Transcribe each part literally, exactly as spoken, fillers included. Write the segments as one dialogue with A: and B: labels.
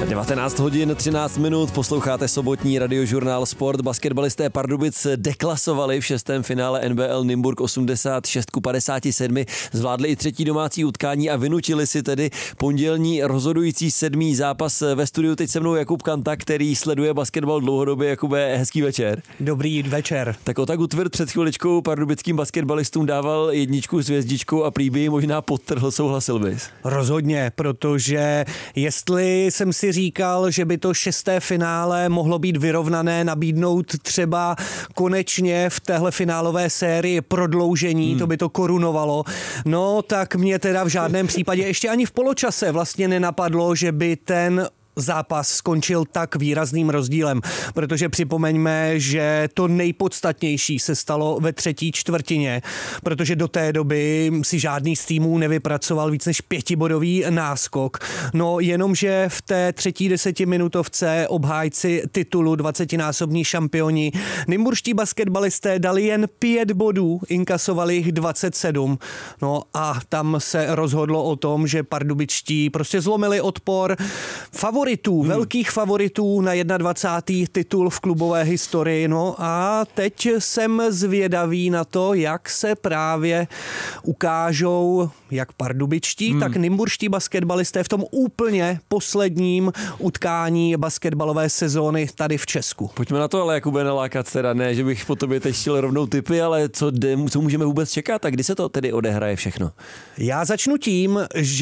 A: devatenáct hodin třináct minut, posloucháte sobotní radiožurnál Sport. Basketbalisté Pardubic deklasovali v šestém finále N B L Nymburk osmdesát šest ku padesáti sedmi, zvládli i třetí domácí utkání a vynutili si tedy pondělní rozhodující sedmý zápas. Ve studiu teď se mnou Jakub Kanta, který sleduje basketbal dlouhodobě. Jakube, hezký večer.
B: Dobrý večer.
A: Tak Otaku Tvrd před chviličkou pardubickým basketbalistům dával jedničku s hvězdičkou a prý by možná podtrhl, souhlasil bys?
B: Rozhodně, protože jestli jsem si říkal, že by to šesté finále mohlo být vyrovnané, nabídnout třeba konečně v téhle finálové sérii prodloužení, hmm. to by to korunovalo, no tak mě teda v žádném případě ještě ani v poločase vlastně nenapadlo, že by ten zápas skončil tak výrazným rozdílem, protože připomeňme, že to nejpodstatnější se stalo ve třetí čtvrtině, protože do té doby si žádný z týmů nevypracoval víc než pětibodový náskok. No jenomže v té třetí desetiminutovce obhájci titulu dvacetinásobní šampioni nymburští basketbalisté dali jen pět bodů, inkasovali jich dvacet sedm. No a tam se rozhodlo o tom, že pardubičtí prostě zlomili odpor. Favoritů, Hmm. velkých favoritů na dvacátý první titul v klubové historii. No a teď jsem zvědavý na to, jak se právě ukážou jak pardubičtí, hmm. tak nymburští basketbalisté v tom úplně posledním utkání basketbalové sezóny tady v Česku.
A: Pojďme na to, ale Jakube, nalákat teda, ne, že bych po tobě teď chtěl rovnou tipy, ale co, co můžeme vůbec čekat a kdy se to tedy odehraje všechno?
B: Já začnu tím,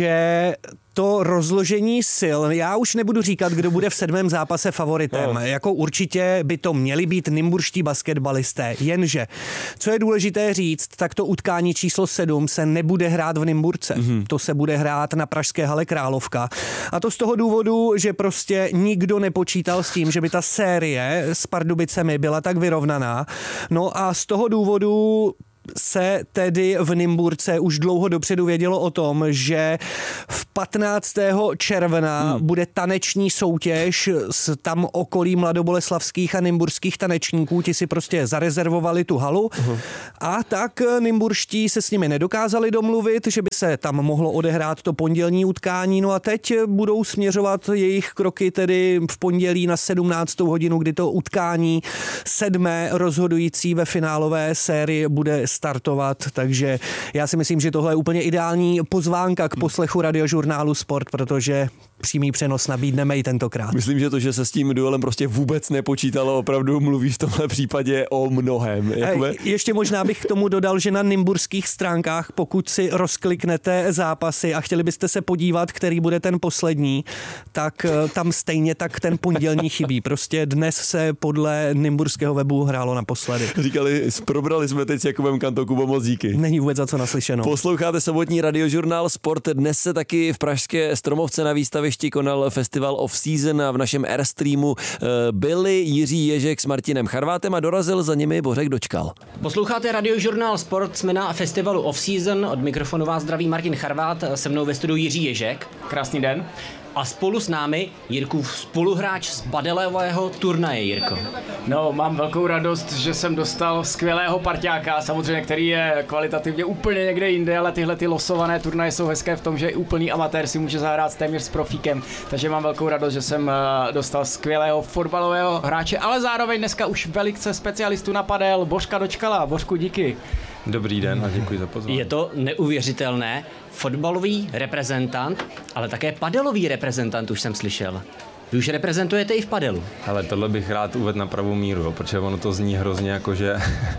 B: že to rozložení sil, já už nebudu říkat, kdo bude v sedmém zápase favoritem. No. Jako určitě by to měli být nymburští basketbalisté, jenže co je důležité říct, tak to utkání číslo sedm se nebude hrát v Nymburce. Mm-hmm. To se bude hrát na pražské hale Královka. A to z toho důvodu, že prostě nikdo nepočítal s tím, že by ta série s Pardubicemi byla tak vyrovnaná. No a z toho důvodu se tedy v Nymburce už dlouho dopředu vědělo o tom, že v patnáctého června hmm. bude taneční soutěž s tam okolí mladoboleslavských a nymburských tanečníků. Ti si prostě zarezervovali tu halu uh-huh. a tak nymburští se s nimi nedokázali domluvit, že by se tam mohlo odehrát to pondělní utkání. No a teď budou směřovat jejich kroky tedy v pondělí na sedmnáctou hodinu, kdy to utkání sedmé rozhodující ve finálové sérii bude startovat, takže já si myslím, že tohle je úplně ideální pozvánka k poslechu radiožurnálu Sport, protože přímý přenos nabídneme i tentokrát.
A: Myslím, že to, že se s tím duelem prostě vůbec nepočítalo, opravdu mluví v tomhle případě o mnohem. Jakube?
B: Ještě možná bych k tomu dodal, že na nymburských stránkách, pokud si rozkliknete zápasy a chtěli byste se podívat, který bude ten poslední, tak tam stejně tak ten pondělní chybí. Prostě dnes se podle nymburského webu hrálo naposledy.
A: Říkali, probrali jsme teď s Jakubem Kantou. Kubo, moc díky.
B: Není vůbec za co naslyšeno.
A: Posloucháte sobotní radiožurnál Sport. Dnes se taky v pražské Stromovce na výstavišti konal festival Off Season a v našem Airstreamu byli Jiří Ježek s Martinem Charvátem a dorazil za nimi Bořek Dočkal.
C: Posloucháte radiožurnál Sport, jsme na festivalu Off Season, od mikrofonu vás zdraví Martin Charvát, se mnou ve studiu Jiří Ježek.
D: Krásný den.
C: A spolu s námi Jirkův spoluhráč z badelového turnaje, Jirko.
D: No, mám velkou radost, že jsem dostal skvělého parťáka, samozřejmě, který je kvalitativně úplně někde jinde, ale tyhle ty losované turnaje jsou hezké v tom, že i úplný amatér si může zahrát téměř s profíkem, takže mám velkou radost, že jsem dostal skvělého fotbalového hráče, ale zároveň dneska už velice specialistu na padel, Bořka Dočkala. Bořku, díky.
E: Dobrý den a děkuji za pozvání.
C: Je to neuvěřitelné. Fotbalový reprezentant, ale také padelový reprezentant, už jsem slyšel. Vy už reprezentujete i v padelu.
E: Ale tohle bych rád uvedl na pravou míru, jo, protože ono to zní hrozně jako, že,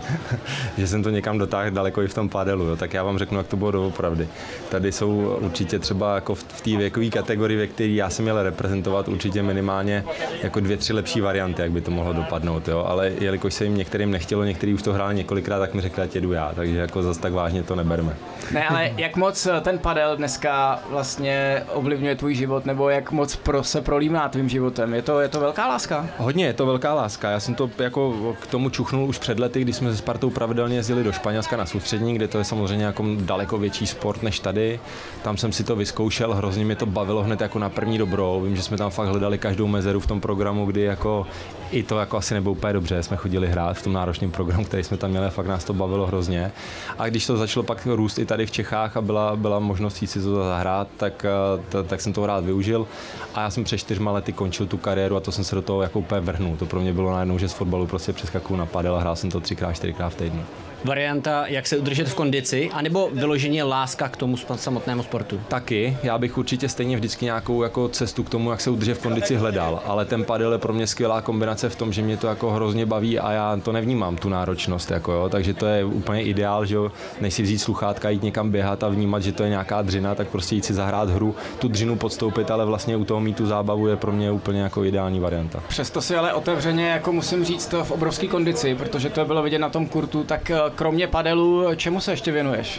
E: že jsem to někam dotáhl daleko i v tom padelu. Jo. Tak já vám řeknu, jak to bylo doopravdy. Tady jsou určitě třeba jako v té věkové kategorii, ve které já jsem měl reprezentovat, určitě minimálně jako dvě, tři lepší varianty, jak by to mohlo dopadnout. Jo. Ale jelikož se jim některým nechtělo, některý už to hráli několikrát, tak mi řekli, ať jedu já. Takže jako zase tak vážně to neberme.
D: Ne, ale jak moc ten padel dneska vlastně ovlivňuje tvůj život, nebo jak moc pro se prolímá tvým životem? Je to, je to velká láska?
E: Hodně, je to velká láska. Já jsem to jako k tomu čuchnul už před lety, když jsme se Spartou pravidelně jezdili do Španělska na soustředění, kde to je samozřejmě jako daleko větší sport než tady. Tam jsem si to vyzkoušel, hrozně mě to bavilo hned jako na první dobrou. Vím, že jsme tam fakt hledali každou mezeru v tom programu, kdy jako i to jako asi nebylo úplně dobře, jsme chodili hrát v tom náročném programu, který jsme tam měli, fakt nás to bavilo hrozně. A když to začalo pak růst i tady v Čechách a byla, byla byla možnost jít si to zahrát, tak, t, tak jsem to rád využil a já jsem před čtyřma lety končil tu kariéru a to jsem se do toho jako úplně vrhnul. To pro mě bylo najednou, že z fotbalu prostě přeskakuju na padel a hrál jsem to třikrát, čtyřikrát v týdnu.
C: Varianta, jak se udržet v kondici, anebo vyloženě láska k tomu samotnému sportu?
E: Taky, já bych určitě stejně vždycky nějakou jako cestu k tomu, jak se udržet v kondici hledal, ale ten padel je pro mě skvělá kombinace v tom, že mě to jako hrozně baví a já to nevnímám, tu náročnost, jako jo, takže to je úplně ideál, že jo, než si vzít sluchátka, jít někam běhat a vnímat, že to je nějaká dřina, tak prostě jít si zahrát hru, tu dřinu podstoupit, ale vlastně u toho mít tu zábavu je pro mě úplně jako ideální varianta.
D: Přesto si ale otevřeně, jako musím říct, to v obrovské kondici, protože to bylo vidět na tom kurtu, tak kromě padelu, čemu se ještě věnuješ?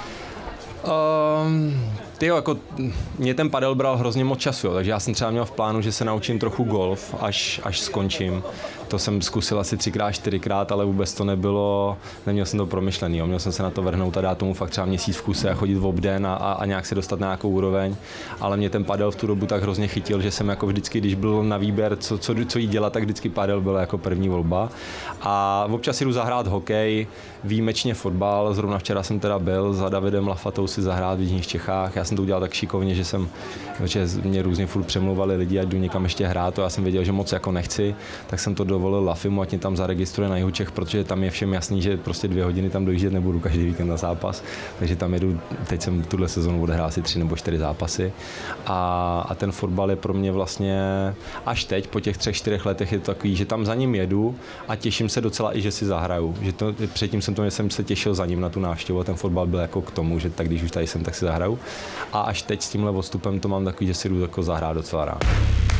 E: Um, tyjo, jako mě ten padel bral hrozně moc času, jo, takže já jsem třeba měl v plánu, že se naučím trochu golf, až, až skončím. To jsem zkusil asi třikrát, čtyřikrát, ale vůbec to nebylo, neměl jsem to promyšlený, jo. Měl jsem se na to vrhnout a dát tomu fakt třeba měsíc v kuse a chodit v obden a, a, a nějak se dostat na nějakou úroveň, ale mě ten padel v tu dobu tak hrozně chytil, že jsem jako vždycky, když byl na výběr, co, co, co jí dělat, tak vždycky padel byl jako první volba. A občas jdu zahrát hokej, výjimečně fotbal, zrovna včera jsem teda byl za Davidem Lafatou si zahrát v Jižních Čechách, já jsem to udělal tak šikovně, že jsem, že mě různě furt přemlouvali lidi, ať jdu někam ještě hrát, to já jsem věděl, že moc jako nechci, tak jsem to dovolil Lafimu, ať mě tam zaregistruje na Jihočech, protože tam je všem jasný, že prostě dvě hodiny tam dojíždět nebudu každý víkend na zápas, takže tam jedu, teď jsem tuhle sezonu odehrál asi tři nebo čtyři zápasy a, a ten fotbal je pro mě vlastně až teď, po těch třech, čtyřech letech je to takový, že tam za ním jedu a těším se docela i, že si zahraju, že to, předtím jsem to, jsem se těšil za ním na tu návštěvu a ten fotbal byl jako k tomu, že tak když už tady jsem, tak si zahraju a až teď s tímhle odstupem to mám takový, že si jdu jako zahrát docela rád.